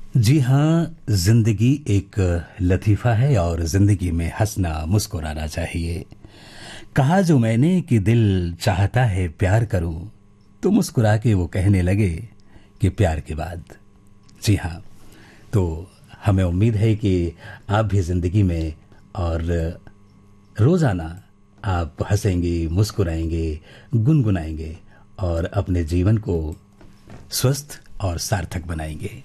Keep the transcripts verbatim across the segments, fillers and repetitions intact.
जी हाँ, जिंदगी एक लतीफ़ा है और जिंदगी में हंसना मुस्कुराना चाहिए। कहा जो मैंने कि दिल चाहता है प्यार करूं, तो मुस्कुरा के वो कहने लगे कि प्यार के बाद। जी हाँ, तो हमें उम्मीद है कि आप भी जिंदगी में और रोजाना आप हंसेंगे, मुस्कुराएंगे, गुनगुनाएंगे और अपने जीवन को स्वस्थ और सार्थक बनाएंगे।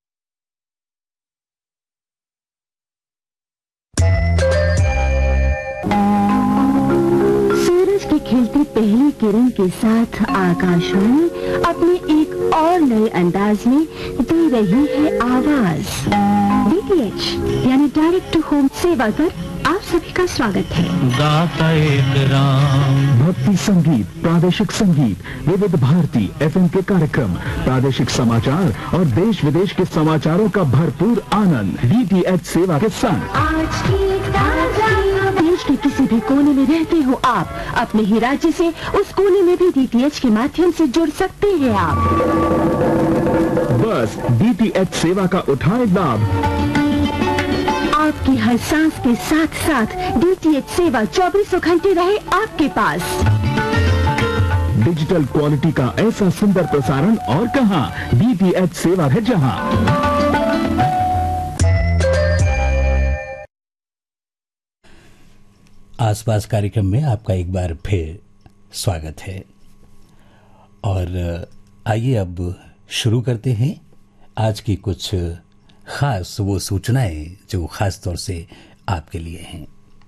सूरज की खिलती पहली किरण के साथ आकाशवाणी अपने एक और नए अंदाज में दे रही है आवाज। डीटीएच यानी डायरेक्ट टू होम सेवा पर आप सभी का स्वागत है। गाता एक राम भक्ति संगीत, प्रादेशिक संगीत, विविध भारती एफएम के कार्यक्रम, प्रादेशिक समाचार और देश विदेश के समाचारों का भरपूर आनंद डीटीएच सेवा के संग। आज की ताजा देश के किसी भी कोने में रहते हो आप, अपने ही राज्य से उस कोने में भी डीटीएच के माध्यम से जुड़ सकते हैं आप। बस डीटीएच सेवा का उठाए लाभ। आपकी हर सांस के साथ साथ डीटीएच सेवा चौबीसों घंटे रहे आपके पास। डिजिटल क्वालिटी का ऐसा सुंदर प्रसारण और कहां, डीटीएच सेवा है जहां। आसपास कार्यक्रम में आपका एक बार फिर स्वागत है और आइए अब शुरू करते हैं आज की कुछ खास वो सूचनाएं जो खास तौर से आपके लिए हैं।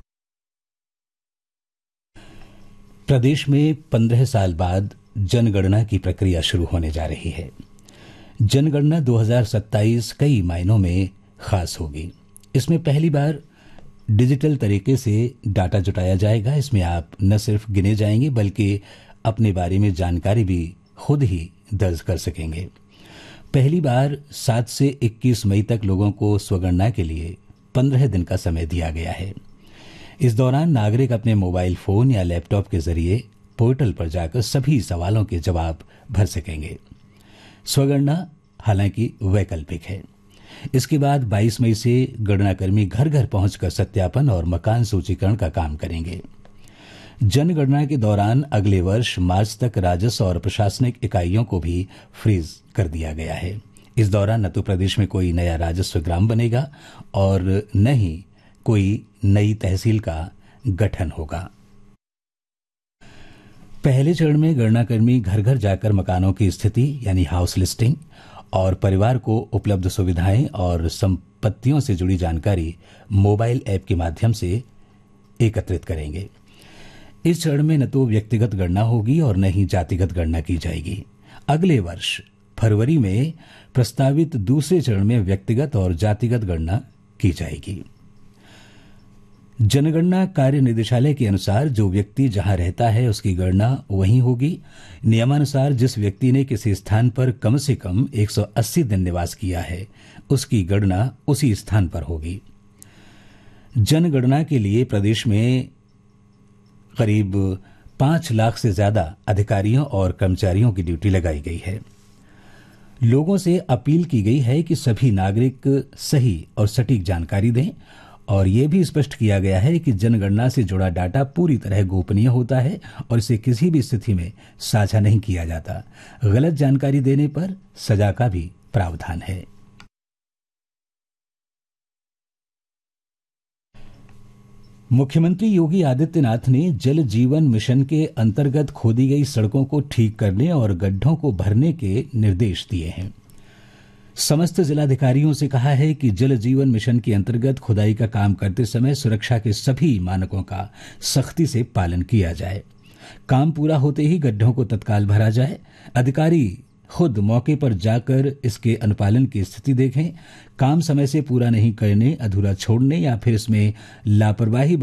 प्रदेश में पंद्रह साल बाद जनगणना की प्रक्रिया शुरू होने जा रही है। जनगणना दो हज़ार सत्ताईस कई मायनों में खास होगी। इसमें पहली बार डिजिटल तरीके से डाटा जुटाया जाएगा। इसमें आप न सिर्फ गिने जाएंगे बल्कि अपने बारे में जानकारी भी खुद ही दर्ज कर सकेंगे। पहली बार सात से इक्कीस मई तक लोगों को स्वगणना के लिए पंद्रह दिन का समय दिया गया है। इस दौरान नागरिक अपने मोबाइल फोन या लैपटॉप के जरिए पोर्टल पर जाकर सभी सवालों के जवाब भर सकेंगे। स्वगणना हालांकि वैकल्पिक है। इसके बाद बाईस मई से गणनाकर्मी घर घर पहुंचकर सत्यापन और मकान सूचीकरण का काम करेंगे। जनगणना के दौरान अगले वर्ष मार्च तक राजस्व और प्रशासनिक इकाइयों को भी फ्रीज कर दिया गया है। इस दौरान न तो प्रदेश में कोई नया राजस्व ग्राम बनेगा और न ही कोई नई तहसील का गठन होगा। पहले चरण में गणनाकर्मी घर घर जाकर मकानों की स्थिति यानी हाउस लिस्टिंग और परिवार को उपलब्ध सुविधाएं और संपत्तियों से जुड़ी जानकारी मोबाइल ऐप के माध्यम से एकत्रित करेंगे। इस चरण में न तो व्यक्तिगत गणना होगी और न ही जातिगत गणना की जाएगी। अगले वर्ष फरवरी में प्रस्तावित दूसरे चरण में व्यक्तिगत और जातिगत गणना की जाएगी। जनगणना कार्य निदेशालय के अनुसार जो व्यक्ति जहां रहता है उसकी गणना वहीं होगी। नियमानुसार जिस व्यक्ति ने किसी स्थान पर कम से कम एक सौ अस्सी दिन निवास किया है उसकी गणना उसी स्थान पर होगी। जनगणना के लिए प्रदेश में करीब पांच लाख से ज्यादा अधिकारियों और कर्मचारियों की ड्यूटी लगाई गई है। लोगों से अपील की गई है कि सभी नागरिक सही और सटीक जानकारी दें और यह भी स्पष्ट किया गया है कि जनगणना से जुड़ा डाटा पूरी तरह गोपनीय होता है और इसे किसी भी स्थिति में साझा नहीं किया जाता। गलत जानकारी देने पर सजा का भी प्रावधान है। मुख्यमंत्री योगी आदित्यनाथ ने जल जीवन मिशन के अंतर्गत खोदी गई सड़कों को ठीक करने और गड्ढों को भरने के निर्देश दिए हैं। समस्त जिलाधिकारियों से कहा है कि जल जीवन मिशन के अंतर्गत खुदाई का काम करते समय सुरक्षा के सभी मानकों का सख्ती से पालन किया जाए। काम पूरा होते ही गड्ढों को तत्काल भरा जाए। अधिकारी खुद मौके पर जाकर इसके अनुपालन की स्थिति देखें। काम समय से पूरा नहीं करने, अधूरा छोड़ने या फिर इसमें लापरवाही